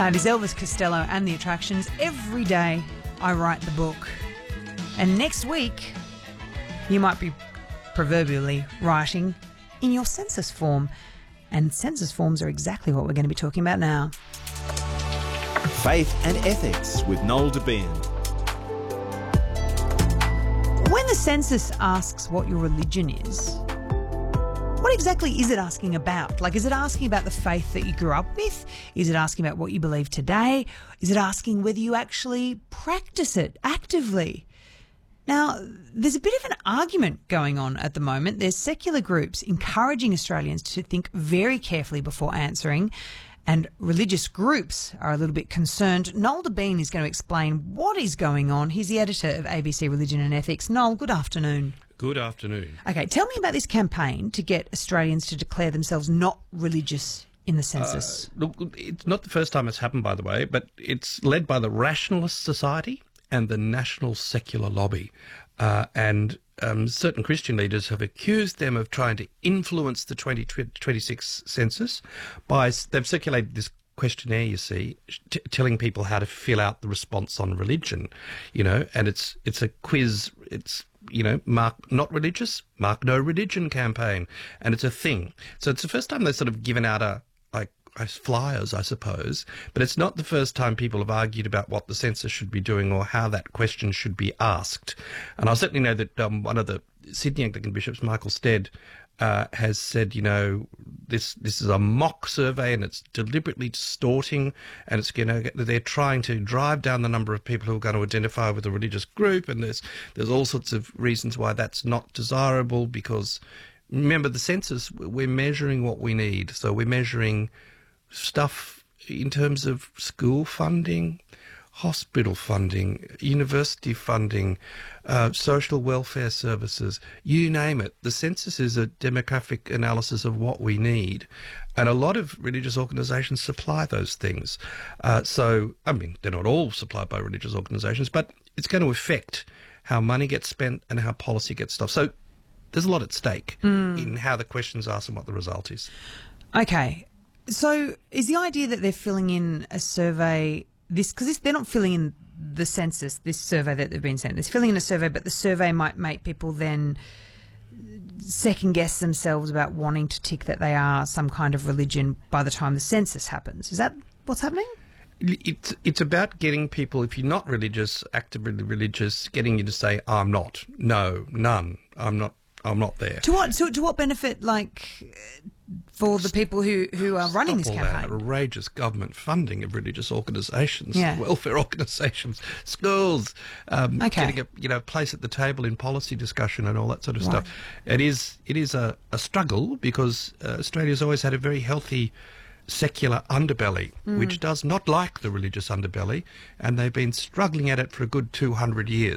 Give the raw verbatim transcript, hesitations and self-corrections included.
Uh, it is Elvis Costello and the Attractions. Every day I write the book. And next week, you might be proverbially writing in your census form. And census forms are exactly what we're going to be talking about now. Faith and Ethics with Noel Debien. When the census asks what your religion is, what exactly is it asking about? Like, is it asking about the faith that you grew up with? Is it asking about what you believe today? Is it asking whether you actually practice it actively? Now, there's a bit of an argument going on at the moment. There's secular groups encouraging Australians to think very carefully before answering, and religious groups are a little bit concerned. Noel Debien is going to explain what is going on. He's the editor of A B C Religion and Ethics. Noel, good afternoon. Good afternoon. Okay, tell me about this campaign to get Australians to declare themselves not religious in the census. Uh, look, it's not the first time it's happened, by the way, but it's led by the Rationalist Society and the National Secular Lobby. Uh, and um, certain Christian leaders have accused them of trying to influence the twenty twenty-six census by, they've circulated this questionnaire, you see, t- telling people how to fill out the response on religion, you know, and it's it's a quiz, it's, you know, mark not religious, mark no religion campaign, and it's a thing. So it's the first time they've sort of given out a, like, flyers, I suppose, but it's not the first time people have argued about what the census should be doing or how that question should be asked. And I certainly know that um, one of the Sydney Anglican bishops, Michael Stead, uh, has said, you know, this this is a mock survey and it's deliberately distorting, and it's, you know, they're trying to drive down the number of people who are going to identify with a religious group, and there's there's all sorts of reasons why that's not desirable, because remember, the census, we're measuring what we need. So we're measuring stuff in terms of school funding, hospital funding, university funding, uh, social welfare services, you name it. The census is a demographic analysis of what we need. And a lot of religious organisations supply those things. Uh, so, I mean, they're not all supplied by religious organisations, but it's going to affect how money gets spent and how policy gets stuff. So there's a lot at stake mm. in how the question's asked and what the result is. Okay. So is the idea that they're filling in a survey, this because they're not filling in the census, this survey that they've been sent, they're filling in a survey, but the survey might make people then second guess themselves about wanting to tick that they are some kind of religion by the time the census happens. Is that what's happening? It's it's about getting people, if you're not religious, actively religious, getting you to say, I'm not, no, none, I'm not, I'm not there. To what to, to what benefit, like, for the people who, who are running Stop this all campaign? That outrageous government funding of religious organisations, yeah. welfare organisations, schools, um, okay. getting a you know place at the table in policy discussion and all that sort of right. stuff. It is it is a, a struggle, because uh, Australia's always had a very healthy secular underbelly, mm. which does not like the religious underbelly, and they've been struggling at it for a good two hundred years.